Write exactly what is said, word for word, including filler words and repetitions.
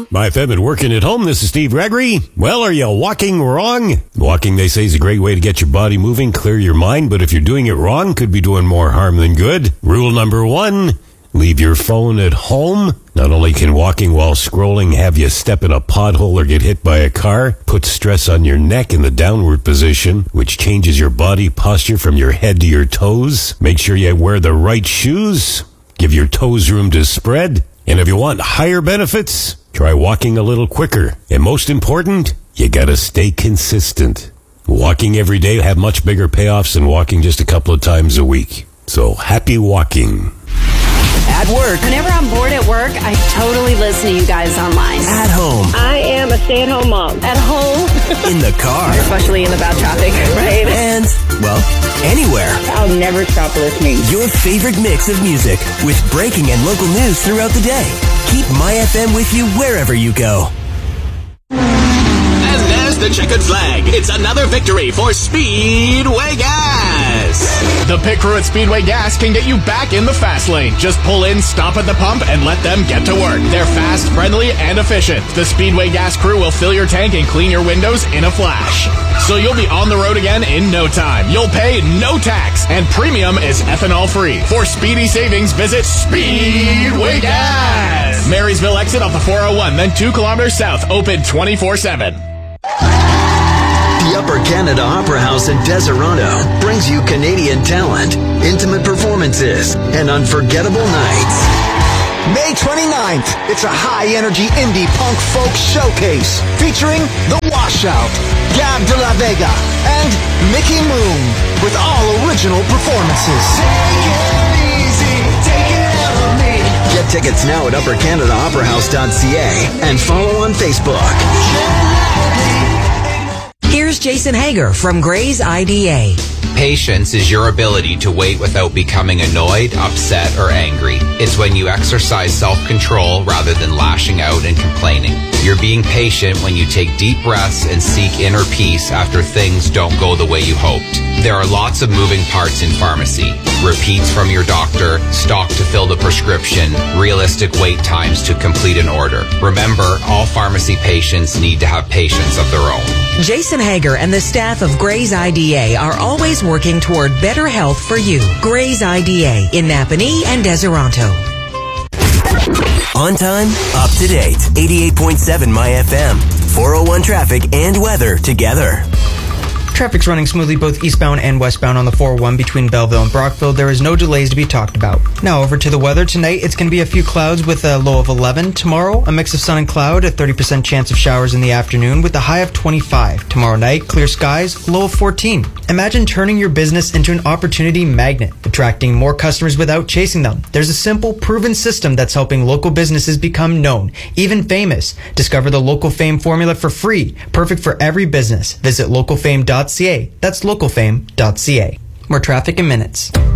My F M and working at home, this is Steve Gregory. Well, are you walking wrong? Walking, they say, is a great way to get your body moving, clear your mind, but if you're doing it wrong, could be doing more harm than good. Rule number one, leave your phone at home. Not only can walking while scrolling have you step in a pothole or get hit by a car, put stress on your neck in the downward position, which changes your body posture from your head to your toes. Make sure you wear the right shoes. Give your toes room to spread. And if you want higher benefits, try walking a little quicker. And most important, you gotta stay consistent. Walking every day have much bigger payoffs than walking just a couple of times a week. So happy walking. At work. Whenever I'm bored at work, I totally listen to you guys online. At home. I am a stay-at-home mom. At home. In the car. Especially in the bad traffic, right? And, well, anywhere. I'll never stop listening. Your favorite mix of music with breaking and local news throughout the day. Keep My F M with you wherever you go. And there's the checkered flag. It's another victory for Speedway Gas. The pit crew at Speedway Gas can get you back in the fast lane. Just pull in, stop at the pump, and let them get to work. They're fast, friendly, and efficient. The Speedway Gas crew will fill your tank and clean your windows in a flash. So you'll be on the road again in no time. You'll pay no tax, and premium is ethanol free. For speedy savings, visit Speedway Gas. Marysville exit off the four oh one, then two kilometers south, open twenty-four seven. The Upper Canada Opera House in Deseronto brings you Canadian talent, intimate performances, and unforgettable nights. May twenty-ninth, it's a high-energy indie punk folk showcase featuring The Washout, Gab de la Vega, and Mickey Moon with all original performances. Take it easy, take it out of me. Get tickets now at upper canada opera house dot c a and follow on Facebook. Here's Jason Hager from Gray's I D A. Patience is your ability to wait without becoming annoyed, upset, or angry. It's when you exercise self-control rather than lashing out and complaining. You're being patient when you take deep breaths and seek inner peace after things don't go the way you hoped. There are lots of moving parts in pharmacy. Repeats from your doctor, stock to fill the prescription, realistic wait times to complete an order. Remember, all pharmacy patients need to have patience of their own. Jason Hager and the staff of Gray's I D A are always working toward better health for you. Gray's I D A in Napanee and Deseronto. On time, up to date. eighty-eight point seven My F M. four oh one traffic and weather together. Traffic's running smoothly both eastbound and westbound on the four oh one between Belleville and Brockville. There is no delays to be talked about. Now over to the weather. Tonight, it's going to be a few clouds with a low of eleven. Tomorrow, a mix of sun and cloud, a thirty percent chance of showers in the afternoon with a high of twenty-five. Tomorrow night, clear skies, low of fourteen. Imagine turning your business into an opportunity magnet, attracting more customers without chasing them. There's a simple, proven system that's helping local businesses become known, even famous. Discover the Local Fame formula for free, perfect for every business. Visit local fame dot c a. That's local fame dot c a. More traffic in minutes.